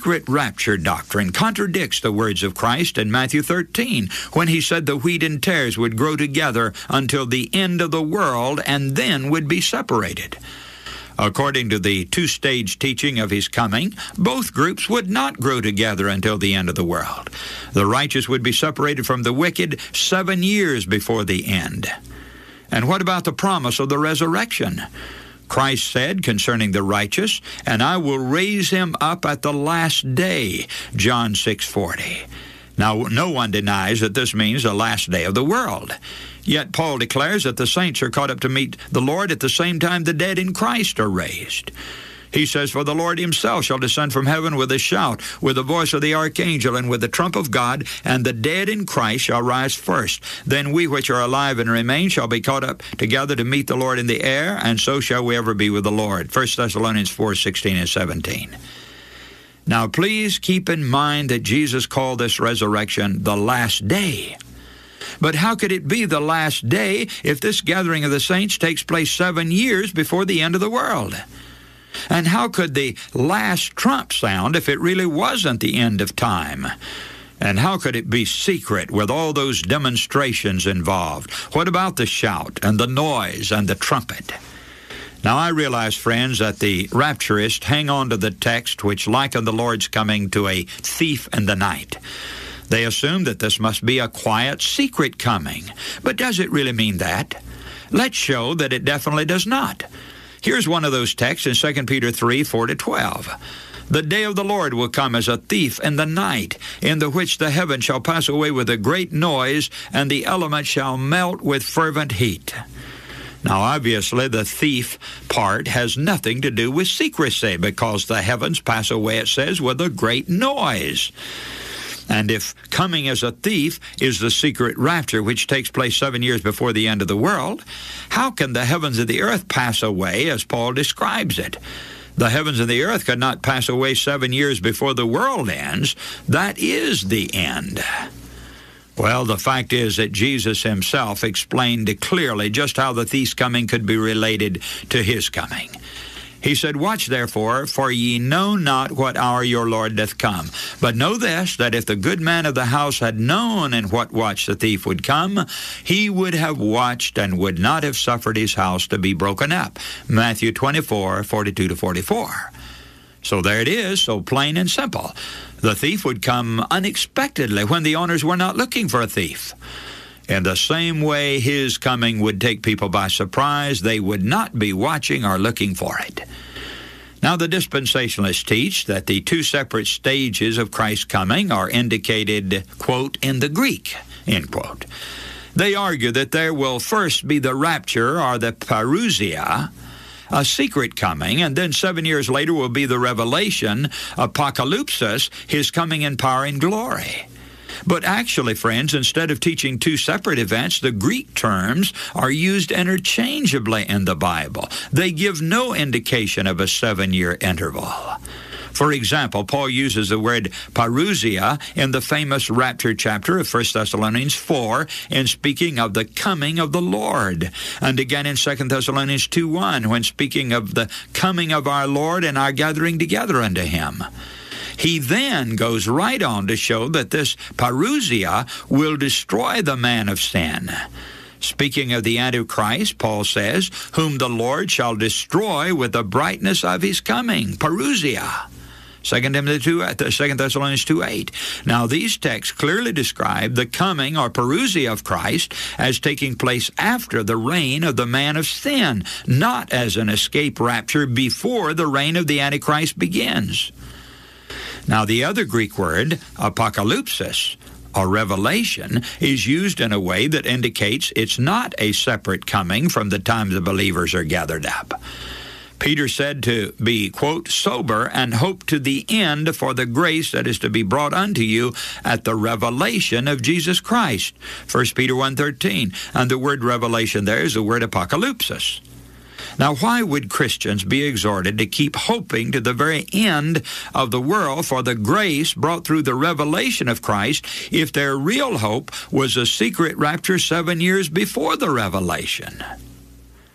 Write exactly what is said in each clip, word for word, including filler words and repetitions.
secret rapture doctrine contradicts the words of Christ in Matthew thirteen, when he said the wheat and tares would grow together until the end of the world and then would be separated. According to the two-stage teaching of his coming, both groups would not grow together until the end of the world. The righteous would be separated from the wicked seven years before the end. And what about the promise of the resurrection? Christ said concerning the righteous, "And I will raise him up at the last day," John six forty. Now, no one denies that this means the last day of the world. Yet Paul declares that the saints are caught up to meet the Lord at the same time the dead in Christ are raised. He says, "For the Lord himself shall descend from heaven with a shout, with the voice of the archangel, and with the trump of God, and the dead in Christ shall rise first. Then we which are alive and remain shall be caught up together to meet the Lord in the air, and so shall we ever be with the Lord." First Thessalonians four sixteen and seventeen. Now, please keep in mind that Jesus called this resurrection the last day. But how could it be the last day if this gathering of the saints takes place seven years before the end of the world? And how could the last trump sound if it really wasn't the end of time? And how could it be secret with all those demonstrations involved? What about the shout and the noise and the trumpet? Now, I realize, friends, that the rapturists hang on to the text which liken the Lord's coming to a thief in the night. They assume that this must be a quiet, secret coming. But does it really mean that? Let's show that it definitely does not. Here's one of those texts in Second Peter three, four to twelve. "The day of the Lord will come as a thief in the night, in the which the heavens shall pass away with a great noise, and the elements shall melt with fervent heat." Now, obviously, the thief part has nothing to do with secrecy, because the heavens pass away, it says, with a great noise. And if coming as a thief is the secret rapture, which takes place seven years before the end of the world, how can the heavens and the earth pass away as Paul describes it? The heavens and the earth could not pass away seven years before the world ends. That is the end. Well, the fact is that Jesus himself explained clearly just how the thief's coming could be related to his coming. He said, "Watch therefore, for ye know not what hour your Lord doth come. But know this, that if the good man of the house had known in what watch the thief would come, he would have watched and would not have suffered his house to be broken up." Matthew twenty-four, forty-two to forty-four. So there it is, so plain and simple. The thief would come unexpectedly when the owners were not looking for a thief. In the same way, his coming would take people by surprise. They would not be watching or looking for it. Now, the dispensationalists teach that the two separate stages of Christ's coming are indicated, quote, in the Greek, end quote. They argue that there will first be the rapture, or the parousia, a secret coming, and then seven years later will be the revelation, apocalypsis, his coming in power and glory. But actually, friends, instead of teaching two separate events, the Greek terms are used interchangeably in the Bible. They give no indication of a seven-year interval. For example, Paul uses the word parousia in the famous rapture chapter of First Thessalonians four in speaking of the coming of the Lord, and again in Second Thessalonians two one when speaking of the coming of our Lord and our gathering together unto him. He then goes right on to show that this parousia will destroy the man of sin. Speaking of the Antichrist, Paul says, "Whom the Lord shall destroy with the brightness of his coming." Parousia. Second Thessalonians two eight. Now, these texts clearly describe the coming or parousia of Christ as taking place after the reign of the man of sin, not as an escape rapture before the reign of the Antichrist begins. Now, the other Greek word, apocalypsis, or revelation, is used in a way that indicates it's not a separate coming from the time the believers are gathered up. Peter said to be, quote, sober and hope to the end for the grace that is to be brought unto you at the revelation of Jesus Christ. First Peter one thirteen. And the word revelation there is the word apocalypsis. Now, why would Christians be exhorted to keep hoping to the very end of the world for the grace brought through the revelation of Christ if their real hope was a secret rapture seven years before the revelation?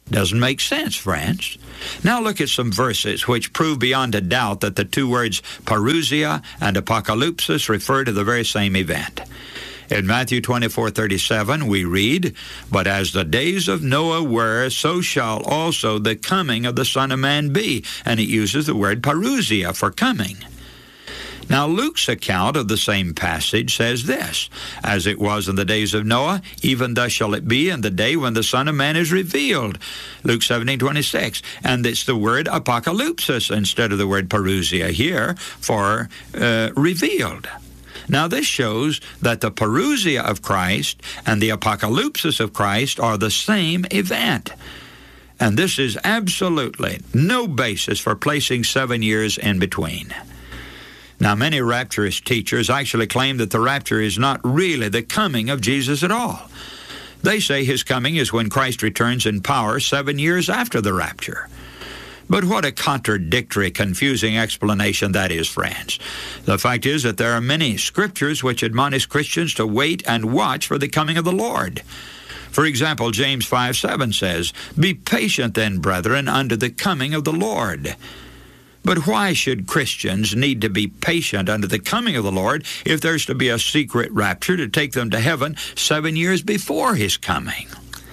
Doesn't make sense, friends. Now look at some verses which prove beyond a doubt that the two words parousia and apocalypsis refer to the very same event. In Matthew twenty-four thirty-seven, we read, "But as the days of Noah were, so shall also the coming of the Son of Man be." And it uses the word parousia for coming. Now, Luke's account of the same passage says this, "As it was in the days of Noah, even thus shall it be in the day when the Son of Man is revealed." Luke seventeen twenty-six. And it's the word apocalypsis instead of the word parousia here for uh, revealed. Now, this shows that the parousia of Christ and the apocalypsis of Christ are the same event. And this is absolutely no basis for placing seven years in between. Now, many rapturist teachers actually claim that the rapture is not really the coming of Jesus at all. They say his coming is when Christ returns in power seven years after the rapture. But what a contradictory, confusing explanation that is, friends. The fact is that there are many scriptures which admonish Christians to wait and watch for the coming of the Lord. For example, James five seven says, "Be patient then, brethren, unto the coming of the Lord." But why should Christians need to be patient unto the coming of the Lord if there's to be a secret rapture to take them to heaven seven years before his coming?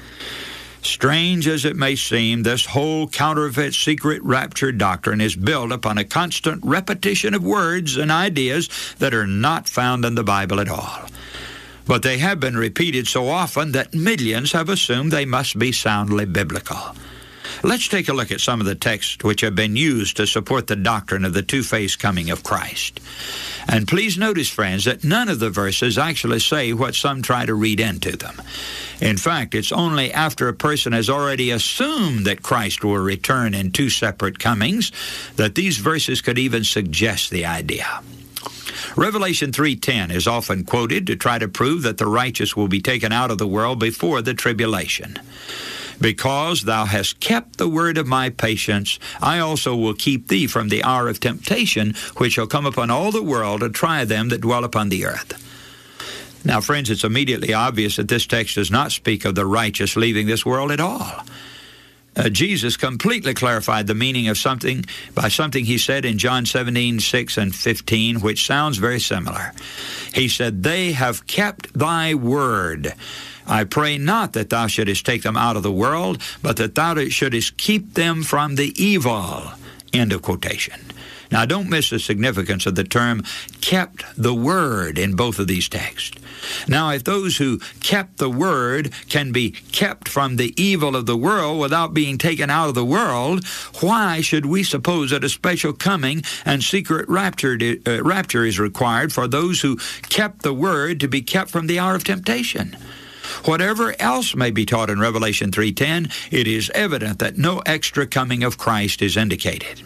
Strange as it may seem, this whole counterfeit secret rapture doctrine is built upon a constant repetition of words and ideas that are not found in the Bible at all. But they have been repeated so often that millions have assumed they must be soundly biblical. Let's take a look at some of the texts which have been used to support the doctrine of the two-phase coming of Christ. And please notice, friends, that none of the verses actually say what some try to read into them. In fact, it's only after a person has already assumed that Christ will return in two separate comings that these verses could even suggest the idea. Revelation three ten is often quoted to try to prove that the righteous will be taken out of the world before the tribulation. "Because thou hast kept the word of my patience, I also will keep thee from the hour of temptation, which shall come upon all the world to try them that dwell upon the earth." Now, friends, it's immediately obvious that this text does not speak of the righteous leaving this world at all. Uh, Jesus completely clarified the meaning of something by something he said in John seventeen six and fifteen, which sounds very similar. He said, "They have kept thy word. I pray not that thou shouldest take them out of the world, but that thou shouldest keep them from the evil." End of quotation. Now, don't miss the significance of the term "kept the word" in both of these texts. Now, if those who kept the word can be kept from the evil of the world without being taken out of the world, why should we suppose that a special coming and secret rapture, uh, rapture is required for those who kept the word to be kept from the hour of temptation? Whatever else may be taught in Revelation three ten, it is evident that no extra coming of Christ is indicated.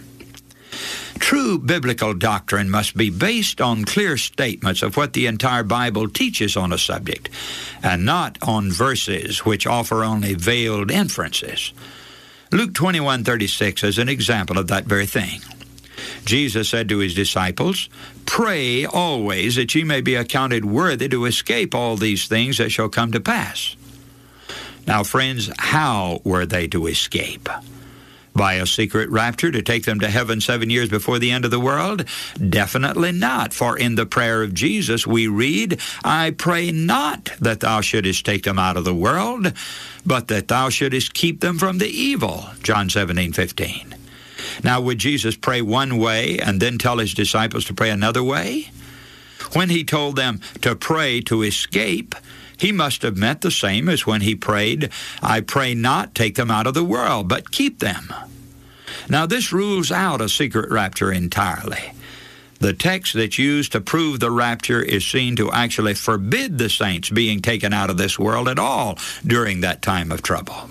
True biblical doctrine must be based on clear statements of what the entire Bible teaches on a subject, and not on verses which offer only veiled inferences. Luke twenty-one thirty-six is an example of that very thing. Jesus said to his disciples, "Pray always that ye may be accounted worthy to escape all these things that shall come to pass." Now, friends, how were they to escape? By a secret rapture to take them to heaven seven years before the end of the world? Definitely not, for in the prayer of Jesus we read, "I pray not that thou shouldest take them out of the world, but that thou shouldest keep them from the evil." John seventeen fifteen. Now, would Jesus pray one way and then tell his disciples to pray another way? When he told them to pray to escape, he must have meant the same as when he prayed, "I pray not take them out of the world, but keep them." Now, this rules out a secret rapture entirely. The text that's used to prove the rapture is seen to actually forbid the saints being taken out of this world at all during that time of trouble.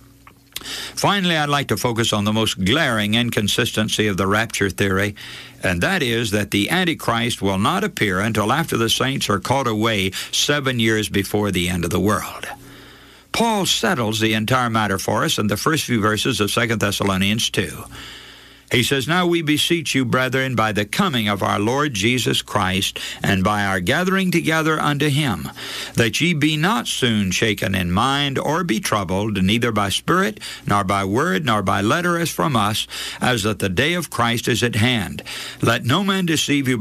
Finally, I'd like to focus on the most glaring inconsistency of the rapture theory, and that is that the Antichrist will not appear until after the saints are caught away seven years before the end of the world. Paul settles the entire matter for us in the first few verses of Second Thessalonians two. He says, Now we beseech you, brethren, by the coming of our Lord Jesus Christ, and by our gathering together unto him, that ye be not soon shaken in mind, or be troubled, neither by spirit, nor by word, nor by letter as from us, as that the day of Christ is at hand. Let no man deceive you